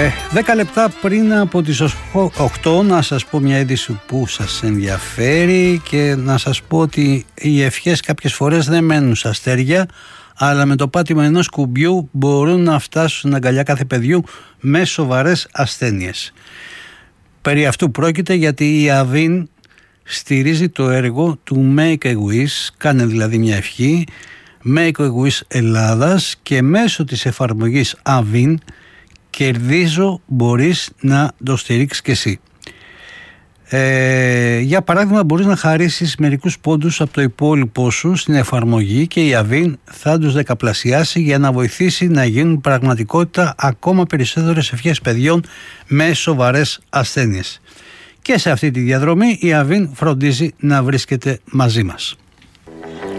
10 λεπτά πριν από τις 8 να σας πω μια είδηση που σας ενδιαφέρει και να σας πω ότι οι ευχές κάποιες φορές δεν μένουν στα αστέρια, αλλά με το πάτημα ενός κουμπιού μπορούν να φτάσουν στην αγκαλιά κάθε παιδιού με σοβαρές ασθένειες. Περί αυτού πρόκειται, γιατί η Avin στηρίζει το έργο του Make a Wish, κάνε δηλαδή μια ευχή, Make a Wish Ελλάδας, και μέσω της εφαρμογής Avin κερδίζω μπορείς να το στηρίξεις και εσύ. Για παράδειγμα, μπορείς να χαρίσεις μερικούς πόντους από το υπόλοιπό σου στην εφαρμογή και η Avin θα τους δεκαπλασιάσει για να βοηθήσει να γίνουν πραγματικότητα ακόμα περισσότερες ευχές παιδιών με σοβαρές ασθένειες. Και σε αυτή τη διαδρομή η Avin φροντίζει να βρίσκεται μαζί μας.